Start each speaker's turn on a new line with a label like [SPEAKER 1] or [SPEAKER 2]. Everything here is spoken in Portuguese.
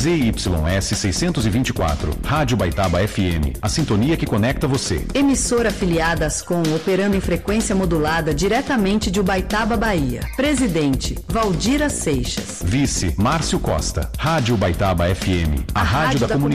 [SPEAKER 1] ZYS 624, Rádio Baitaba FM, a sintonia que conecta você.
[SPEAKER 2] Emissora afiliada Ascom, operando em frequência modulada diretamente de Ubaitaba, Bahia. Presidente, Valdira Seixas.
[SPEAKER 1] Vice, Márcio Costa. Rádio Baitaba FM, a rádio da comunidade.